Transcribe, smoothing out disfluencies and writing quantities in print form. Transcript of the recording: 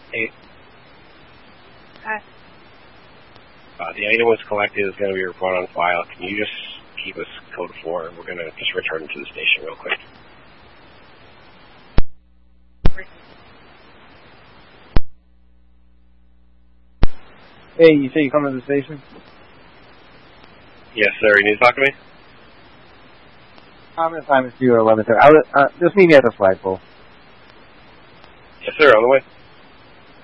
Hey. Hi. The item was collected is going to be reported on file. Can you just keep us code 4? We're going to just return to the station real quick. Hey, you say you come to the station? Yes, sir. You need to talk to me? I'm going to time it's you at 11:30. Just meet me at the flagpole. Yes, sir. On the way.